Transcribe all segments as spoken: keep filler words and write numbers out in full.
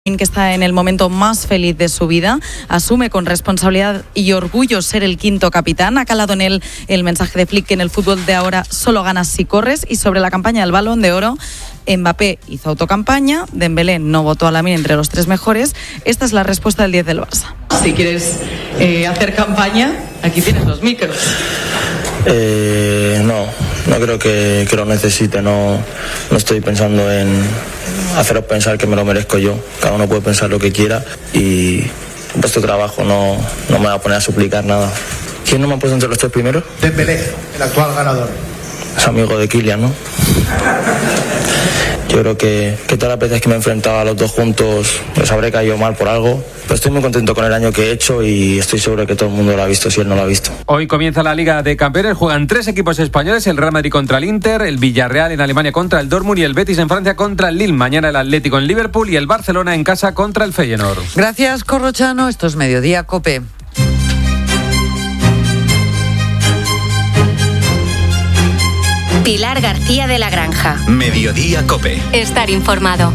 que está en el momento más feliz de su vida, asume con responsabilidad y orgullo ser el quinto capitán. Ha calado en él el mensaje de Flick que en el fútbol de ahora solo ganas si corres. Y sobre la campaña del Balón de Oro, Mbappé hizo autocampaña, Dembélé no votó a Lamine entre los tres mejores. Esta es la respuesta del diez del Barça. Si quieres eh, hacer campaña, aquí tienes los micros. Eh, no, no creo que, que lo necesite, no, no estoy pensando en haceros pensar que me lo merezco yo. Cada uno puede pensar lo que quiera y vuestro trabajo no, no me va a poner a suplicar nada. ¿Quién no me ha puesto entre los tres primeros? Dembélé, el actual ganador. Es amigo de Kylian, ¿no? Yo creo que, que todas las veces que me he enfrentado a los dos juntos les habré caído mal por algo. Pero estoy muy contento con el año que he hecho y estoy seguro que todo el mundo lo ha visto si él no lo ha visto. Hoy comienza la Liga de Campeones. Juegan tres equipos españoles: el Real Madrid contra el Inter, el Villarreal en Alemania contra el Dortmund y el Betis en Francia contra el Lille. Mañana el Atlético en Liverpool y el Barcelona en casa contra el Feyenoord. Gracias, Corrochano. Esto es Mediodía COPE. Pilar García de la Granja. Mediodía COPE. Estar informado.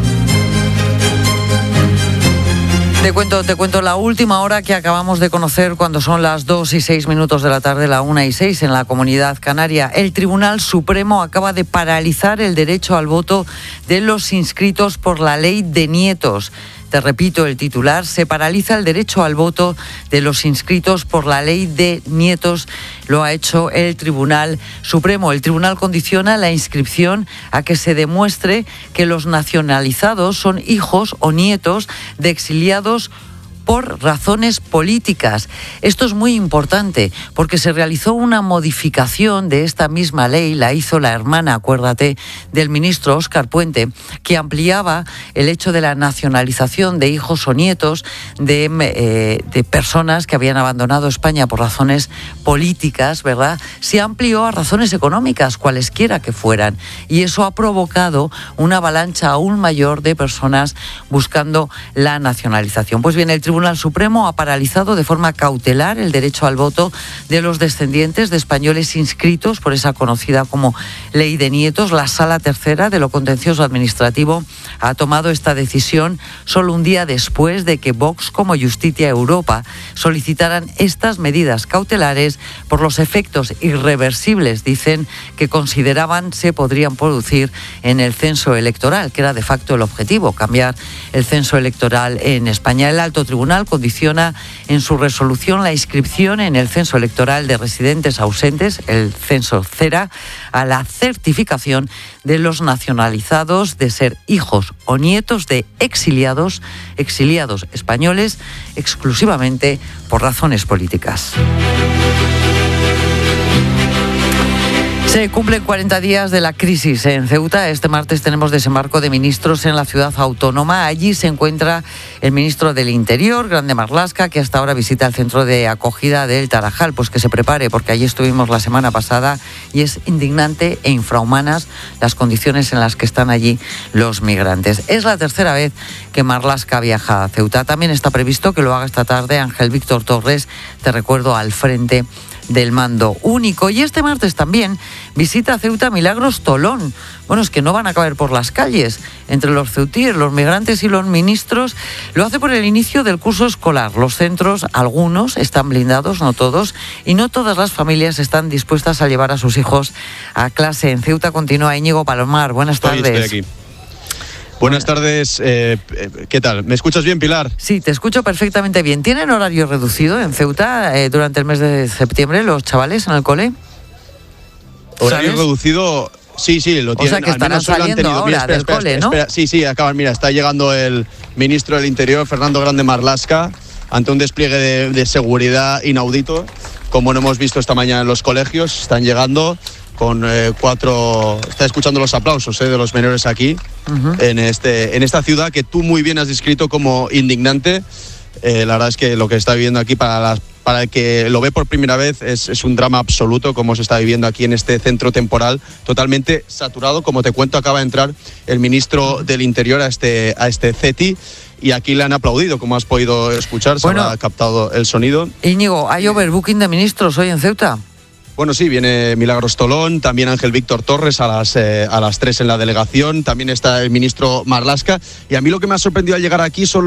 Te cuento, te cuento la última hora que acabamos de conocer cuando son las dos y seis minutos de la tarde, la una y seis en la Comunidad Canaria. El Tribunal Supremo acaba de paralizar el derecho al voto de los inscritos por la ley de nietos. Te repito el titular: se paraliza el derecho al voto de los inscritos por la ley de nietos. Lo ha hecho el Tribunal Supremo. El tribunal condiciona la inscripción a que se demuestre que los nacionalizados son hijos o nietos de exiliados por razones políticas. Esto es muy importante porque se realizó una modificación de esta misma ley, la hizo la hermana, acuérdate, del ministro Óscar Puente, que ampliaba el hecho de la nacionalización de hijos o nietos de, eh, de personas que habían abandonado España por razones políticas, ¿verdad? Se amplió a razones económicas, cualesquiera que fueran, y eso ha provocado una avalancha aún mayor de personas buscando la nacionalización. Pues bien, el Tribunal El Tribunal Supremo ha paralizado de forma cautelar el derecho al voto de los descendientes de españoles inscritos por esa conocida como Ley de Nietos. La Sala Tercera de lo Contencioso Administrativo ha tomado esta decisión solo un día después de que Vox como Justicia Europa solicitaran estas medidas cautelares por los efectos irreversibles, dicen, que consideraban se podrían producir en el censo electoral, que era de facto el objetivo, cambiar el censo electoral en España. El Alto Tribunal condiciona en su resolución la inscripción en el censo electoral de residentes ausentes, el censo CERA, a la certificación de los nacionalizados de ser hijos o nietos de exiliados, exiliados españoles, exclusivamente por razones políticas. Se cumplen cuarenta días de la crisis en Ceuta. Este martes tenemos desembarco de ministros en la ciudad autónoma. Allí se encuentra el ministro del Interior, Grande Marlaska, que hasta ahora visita el centro de acogida del Tarajal. Pues que se prepare, porque allí estuvimos la semana pasada y es indignante e infrahumanas las condiciones en las que están allí los migrantes. Es la tercera vez que Marlaska viaja a Ceuta. También está previsto que lo haga esta tarde Ángel Víctor Torres, te recuerdo, al frente del mando único. Y este martes también visita a Ceuta Milagros Tolón. Bueno, es que no van a caber por las calles entre los ceutíes, los migrantes y los ministros. Lo hace por el inicio del curso escolar. Los centros, algunos, están blindados, no todos, y no todas las familias están dispuestas a llevar a sus hijos a clase. En Ceuta continúa Íñigo Palomar. Buenas tardes. Estoy, estoy aquí. Buenas tardes, eh, ¿qué tal? ¿Me escuchas bien, Pilar? Sí, te escucho perfectamente bien. ¿Tienen horario reducido en Ceuta eh, durante el mes de septiembre los chavales en el cole? Horario ¿Sabes? reducido, sí, sí, lo tienen. O sea que estarán saliendo ahora mira, espera, del espera, cole, espera, ¿no? Espera, sí, sí, acaban, mira, está llegando el ministro del Interior, Fernando Grande Marlaska, ante un despliegue de, de seguridad inaudito, como no hemos visto esta mañana en los colegios. Están llegando con eh, cuatro... Está escuchando los aplausos eh, de los menores aquí, uh-huh. en, este, en esta ciudad que tú muy bien has descrito como indignante. Eh, la verdad es que lo que está viviendo aquí para, las, para el que lo ve por primera vez es, es un drama absoluto, como se está viviendo aquí en este centro temporal, totalmente saturado. Como te cuento, acaba de entrar el ministro del Interior a este, a este CETI, y aquí le han aplaudido, como has podido escuchar, se bueno, habrá captado el sonido. Íñigo, ¿hay overbooking de ministros hoy en Ceuta? Bueno, sí, viene Milagros Tolón, también Ángel Víctor Torres a las, eh, a las tres en la delegación, también está el ministro Marlaska, y a mí lo que me ha sorprendido al llegar aquí son